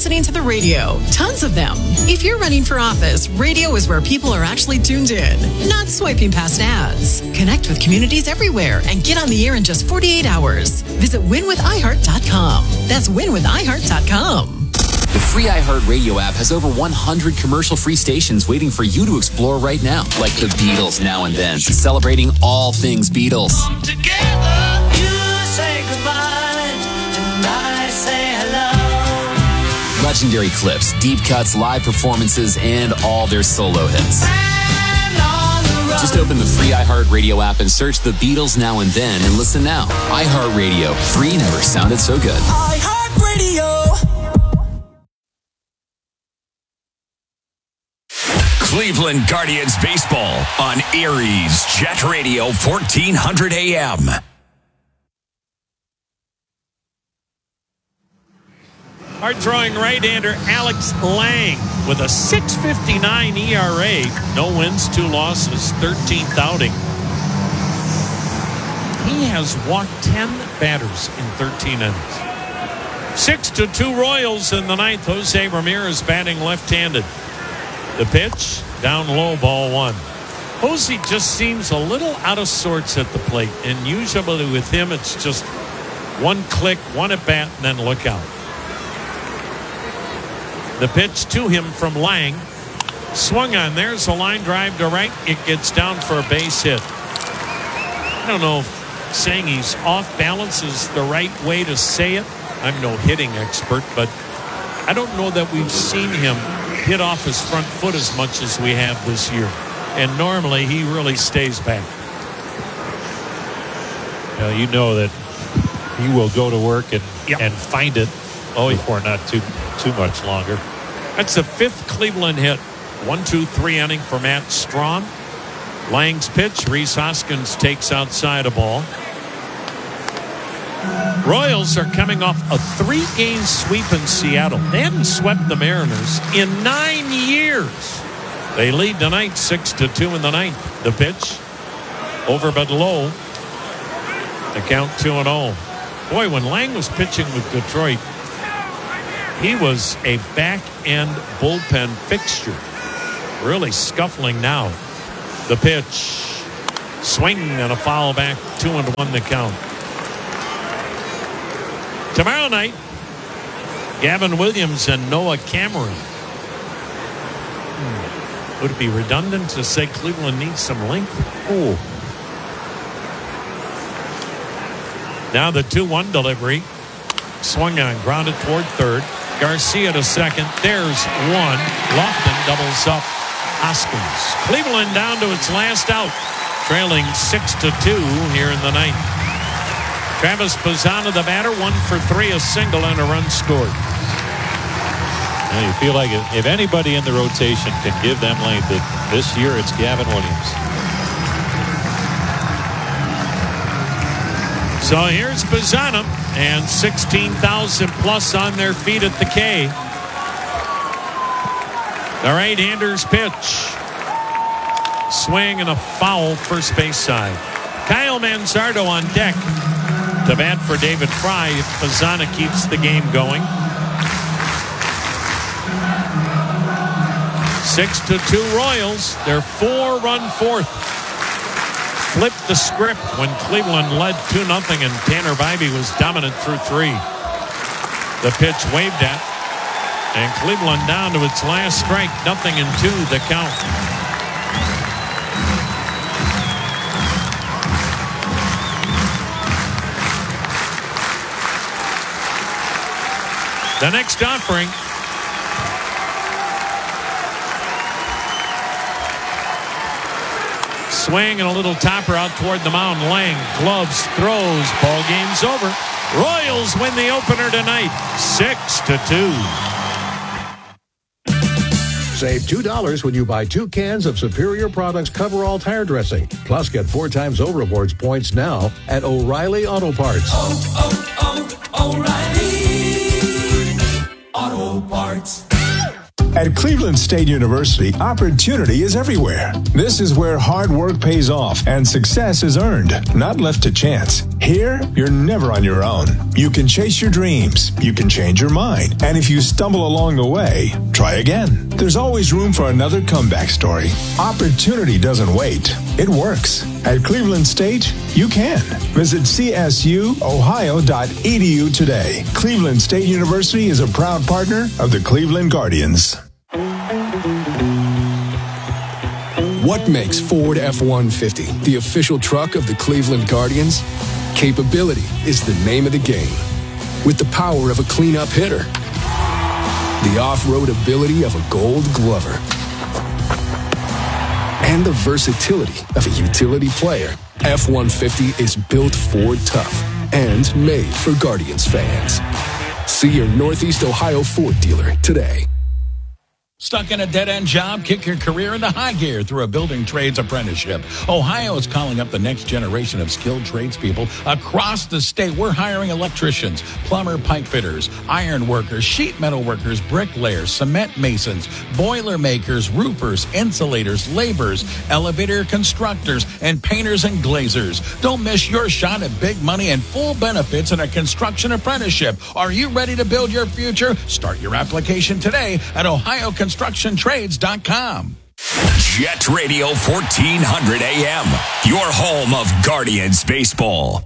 listening to the radio. Tons of them. If you're running for office, radio is where people are actually tuned in, not swiping past ads. Connect with communities everywhere and get on the air in just 48 hours. Visit winwithiheart.com. That's winwithiheart.com. The free iHeartRadio app has over 100 commercial-free stations waiting for you to explore right now, like the Beatles Now and Then, celebrating all things Beatles. Together, you say goodbye, and I say hello. Legendary clips, deep cuts, live performances, and all their solo hits. Just open the free iHeartRadio app and search the Beatles Now and Then and listen now. iHeartRadio. Free never sounded so good. iHeartRadio. Cleveland Guardians baseball on Erie's Jet Radio 1400 AM. Hard-throwing right-hander Alex Lang with a .659 ERA. No wins, 2 losses, 13th outing. He has walked 10 batters in 13 innings. 6-2 Royals in the ninth. Jose Ramirez batting left-handed. The pitch, down low, ball 1. Jose just seems a little out of sorts at the plate, and usually with him it's just one click, one at bat, and then look out. The pitch to him from Lang. Swung on. There's a line drive to right. It gets down for a base hit. I don't know if saying he's off balance is the right way to say it. I'm no hitting expert, but I don't know that we've seen him hit off his front foot as much as we have this year. And normally he really stays back. You know that he will go to work and find it before not too much longer. That's the 5th Cleveland hit. 1-2-3 inning for Matt Strahm. Lang's pitch. Rhys Hoskins takes outside a ball. Royals are coming off a 3-game sweep in Seattle. They hadn't swept the Mariners in 9 years. They lead tonight 6-2 in the ninth. The pitch over but low. The count 2-0. Boy, when Lang was pitching with Detroit, he was a back-end bullpen fixture. Really scuffling now. The pitch. Swing and a foul back. 2-1 the count. Tomorrow night, Gavin Williams and Noah Cameron. Would it be redundant to say Cleveland needs some length? Oh. Now the 2-1 delivery. Swung on, grounded toward third. Garcia to second. There's one. Lofton doubles up Hoskins. Cleveland down to its last out. Trailing 6-2 here in the ninth. Travis Pisano, the batter, 1 for 3, a single and a run scored. And you feel like if anybody in the rotation can give them length this year, it's Gavin Williams. So here's Pisano and 16,000 plus on their feet at the K. The right-hander's pitch. Swing and a foul first base side. Kyle Manzardo on deck to bat for David Fry if Pisano keeps the game going. 6-2 Royals. Their 4-run fourth. Flipped the script when Cleveland led 2-0 and Tanner Bybee was dominant through 3. The pitch waved at. And Cleveland down to its last strike. 0-2 the count. The next offering. Swing and a little topper out toward the mound. Lang gloves, throws, ball game's over. Royals win the opener tonight, 6-2. Save $2 when you buy 2 cans of Superior Products Coverall tire dressing. Plus, get 4 times O-Rewards points now at O'Reilly Auto Parts. O'Reilly Auto Parts. At Cleveland State University, opportunity is everywhere. This is where hard work pays off and success is earned, not left to chance. Here, you're never on your own. You can chase your dreams. You can change your mind. And if you stumble along the way, try again. There's always room for another comeback story. Opportunity doesn't wait. It works. At Cleveland State, you can. Visit csuohio.edu today. Cleveland State University is a proud partner of the Cleveland Guardians. What makes Ford F-150 the official truck of the Cleveland Guardians? Capability is the name of the game. With the power of a cleanup hitter, the off-road ability of a Gold Glover, and the versatility of a utility player, F-150 is built Ford tough and made for Guardians fans. See your Northeast Ohio Ford dealer today. Stuck in a dead-end job? Kick your career into high gear through a building trades apprenticeship. Ohio is calling up the next generation of skilled tradespeople across the state. We're hiring electricians, plumber, pipe fitters, iron workers, sheet metal workers, bricklayers, cement masons, boiler makers, roofers, insulators, laborers, elevator constructors, and painters and glazers. Don't miss your shot at big money and full benefits in a construction apprenticeship. Are you ready to build your future? Start your application today at OhioConstructionTrades.com. Jet Radio 1400 AM, your home of Guardians baseball.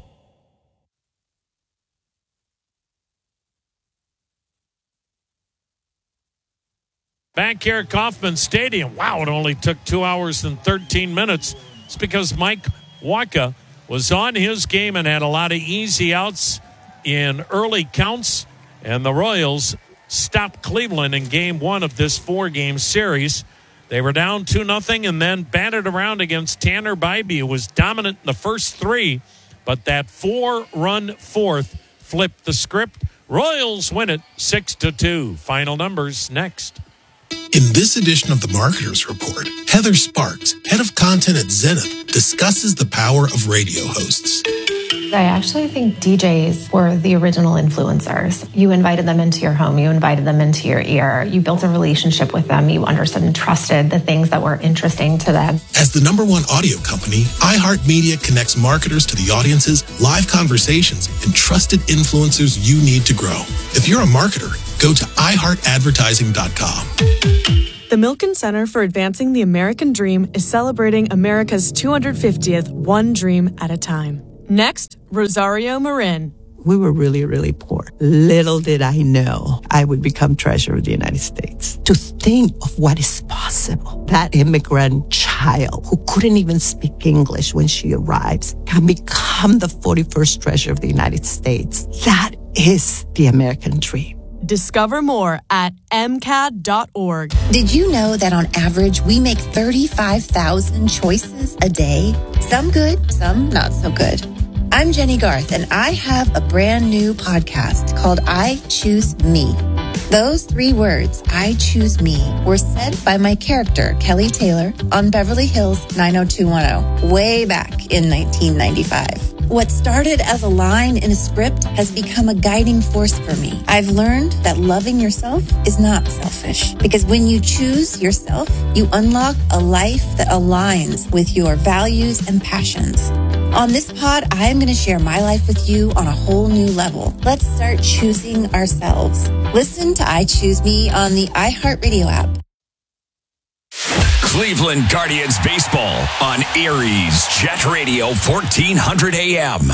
Back here at Kauffman Stadium. Wow, it only took 2 hours and 13 minutes. It's because Mike Wacha was on his game and had a lot of easy outs in early counts, and the Royals stopped Cleveland in game one of this four-game series. They were down 2-0 and then batted around against Tanner Bybee, who was dominant in the first three, but that 4-run fourth flipped the script. Royals win it 6-2. Final numbers next. In this edition of the Marketers Report, Heather Sparks, head of content at Zenith, discusses the power of radio hosts. I actually think DJs were the original influencers. You invited them into your home. You invited them into your ear. You built a relationship with them. You understood and trusted the things that were interesting to them. As the #1 audio company, iHeartMedia connects marketers to the audiences, live conversations, and trusted influencers you need to grow. If you're a marketer, go to iHeartAdvertising.com. The Milken Center for Advancing the American Dream is celebrating America's 250th One Dream at a Time. Next, Rosario Marin. We were really, really poor. Little did I know I would become Treasurer of the United States. To think of what is possible. That immigrant child who couldn't even speak English when she arrives can become the 41st Treasurer of the United States. That is the American dream. Discover more at MCAD.org. Did you know that on average, we make 35,000 choices a day? Some good, some not so good. I'm Jenny Garth, and I have a brand new podcast called I Choose Me. Those 3 words, I choose me, were said by my character, Kelly Taylor, on Beverly Hills 90210, way back in 1995. What started as a line in a script has become a guiding force for me. I've learned that loving yourself is not selfish, because when you choose yourself, you unlock a life that aligns with your values and passions. On this pod, I am going to share my life with you on a whole new level. Let's start choosing ourselves. Listen to I Choose Me on the iHeartRadio app. Cleveland Guardians baseball on Aries Jet Radio 1400 AM.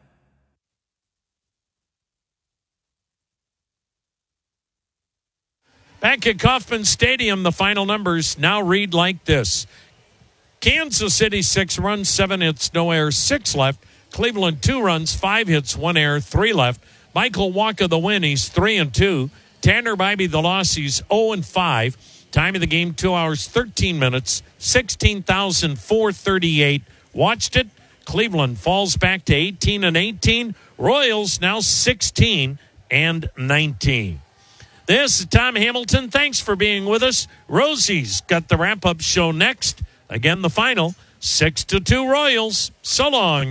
Back at Kauffman Stadium, the final numbers now read like this. Kansas City 6 runs, 7 hits, no errors, 6 left. Cleveland 2 runs, 5 hits, 1 error, 3 left. Michael Wacha the win, he's 3-2. Tanner Bybee the loss, he's 0-5. Time of the game, 2 hours, 13 minutes, 16,438. Watched it. Cleveland falls back to 18-18. Royals now 16-19. This is Tom Hamilton. Thanks for being with us. Rosie's got the wrap-up show next. Again, the final, 6-2 Royals. So long.